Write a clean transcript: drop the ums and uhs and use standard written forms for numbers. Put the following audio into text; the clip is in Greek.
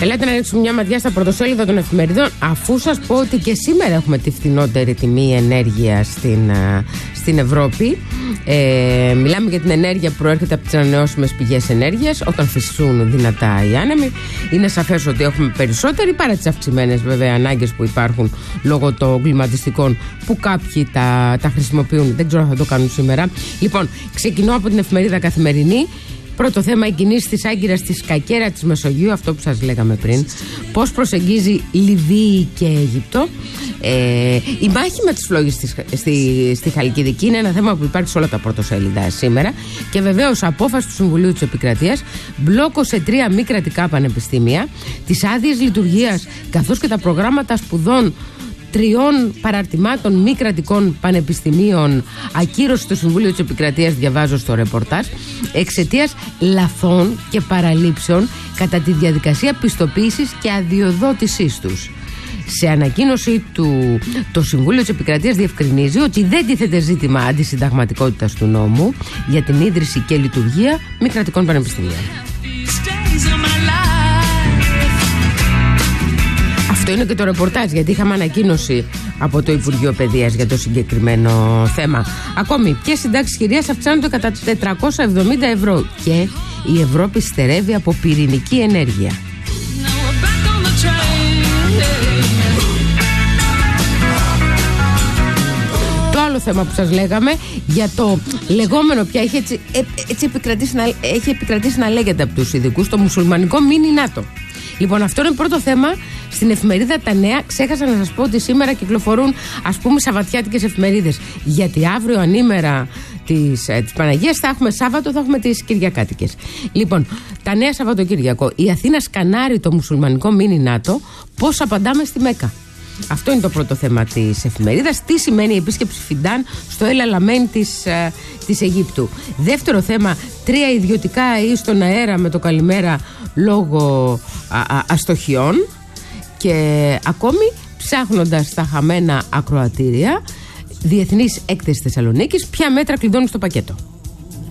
Ελάτε να ρίξουμε μια ματιά στα πρωτοσέλιδα των εφημερίδων, αφού σας πω ότι και σήμερα έχουμε τη φθηνότερη τιμή ενέργεια στην Ευρώπη. Μιλάμε για την ενέργεια που προέρχεται από τις ανανεώσιμες πηγές ενέργειας. Όταν φυσούν δυνατά οι άνεμοι, είναι σαφές ότι έχουμε περισσότερη, παρά τις αυξημένες βέβαια ανάγκες που υπάρχουν λόγω των κλιματιστικών που κάποιοι τα χρησιμοποιούν. Δεν ξέρω αν θα το κάνουν σήμερα. Λοιπόν, ξεκινώ από την εφημερίδα Καθημερινή. Πρώτο θέμα, η κινήση της Άγκυρας στη σκακέρα της Μεσογείου, αυτό που σας λέγαμε πριν. Πώς προσεγγίζει Λιβύη και Αίγυπτο. Η μάχη με τις φλόγες στη Χαλκιδική είναι ένα θέμα που υπάρχει σε όλα τα πρωτοσέλιδα σήμερα. Και βεβαίως απόφαση του Συμβουλίου της Επικρατείας μπλόκωσε 3 μη κρατικά πανεπιστήμια, τις άδειες λειτουργίας καθώς και τα προγράμματα σπουδών 3 παραρτημάτων μη κρατικών πανεπιστημίων ακύρωσε το Συμβούλιο της Επικρατείας, διαβάζω στο ρεπορτάζ, εξαιτίας λαθών και παραλήψεων κατά τη διαδικασία πιστοποίησης και αδειοδότησής τους. Σε ανακοίνωσή του, το Συμβούλιο της Επικρατείας διευκρινίζει ότι δεν τίθεται ζήτημα αντισυνταγματικότητας του νόμου για την ίδρυση και λειτουργία μη κρατικών πανεπιστημίων. Αυτό είναι και το ρεπορτάζ, γιατί είχαμε ανακοίνωση από το Υπουργείο Παιδείας για το συγκεκριμένο θέμα. Ακόμη, και συντάξεις χειρίας αυξάνονται κατά 470 ευρώ και η Ευρώπη στερεύει από πυρηνική ενέργεια. Το άλλο θέμα που σας λέγαμε για το λεγόμενο πια έχει επικρατήσει να λέγεται από τους ειδικούς, το μουσουλμανικό μίνι ΝΑΤΟ. Λοιπόν, αυτό είναι πρώτο θέμα στην εφημερίδα Τα Νέα. Ξέχασα να σας πω ότι σήμερα κυκλοφορούν, ας πούμε, σαββατιάτικες εφημερίδες. Γιατί αύριο, ανήμερα της Παναγίας, θα έχουμε Σάββατο, θα έχουμε τις Κυριακάτικες. Λοιπόν, Τα Νέα Σαββατοκύριακο. Η Αθήνα σκανάρει το μουσουλμανικό μίνι ΝΑΤΟ. Πώς απαντάμε στη Μέκα. Αυτό είναι το πρώτο θέμα της εφημερίδας. Τι σημαίνει η επίσκεψη Φιντάν στο El Alamein της Αιγύπτου. Δεύτερο θέμα, 3 ιδιωτικά αερί στον αέρα με το καλημέρα λόγω αστοχιών. Και ακόμη, ψάχνοντας τα χαμένα ακροατήρια, διεθνής έκθεση Θεσσαλονίκης, ποια μέτρα κλειδώνουν στο πακέτο.